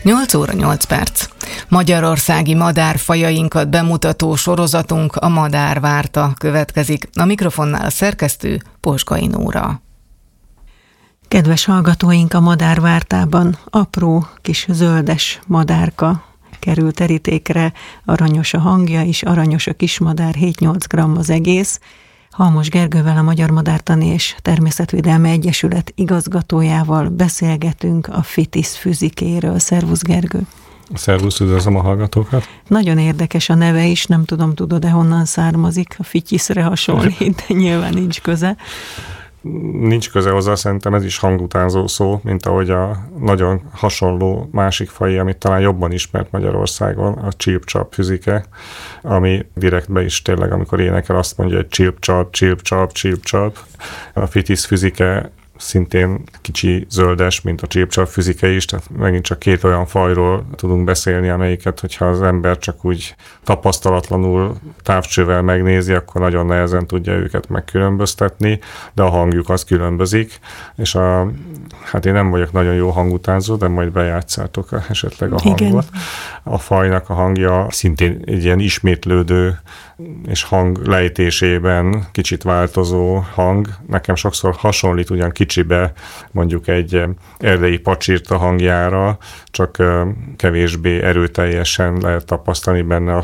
8 óra 8 perc. Magyarországi madárfajainkat bemutató sorozatunk, a Madárvárta következik. A mikrofonnál a szerkesztő Posgai Nóra. Kedves hallgatóink, a Madárvártában apró kis zöldes madárka kerül terítékre, aranyos a hangja is, aranyos a kismadár, 7-8 gramm az egész. Halmos Gergővel, a Magyar Madártani és Természetvédelmi Egyesület igazgatójával beszélgetünk a FITIS füzikéről. Szervusz, Gergő! Szervusz, üdvözlöm a hallgatókat! Nagyon érdekes a neve is, nem tudom, tudod-e honnan származik, a FITIS-re hasonlít, de nyilván nincs köze. Nincs köze hozzá, szerintem ez is hangutánzó szó, mint ahogy a nagyon hasonló másik faj, amit talán jobban ismert Magyarországon, a csirpcsap füzike, ami direktbe is tényleg, amikor énekel, azt mondja, hogy csirpcsap, csirpcsap, csirpcsap. A FITIS füzike szintén kicsi zöldes, mint a csirpcsap füzike is, tehát megint csak két olyan fajról tudunk beszélni, amelyiket, hogyha az ember csak úgy tapasztalatlanul távcsővel megnézi, akkor nagyon nehezen tudja őket megkülönböztetni, de a hangjuk az különbözik, és hát én nem vagyok nagyon jó hangutánzó, de majd bejátszátok esetleg a hangot. Igen. A fajnak a hangja szintén egy ilyen ismétlődő és hang lejtésében kicsit változó hang. Nekem sokszor hasonlít ugyan kicsibe mondjuk egy erdei pacsirta hangjára, csak kevésbé erőteljesen lehet tapasztalni benne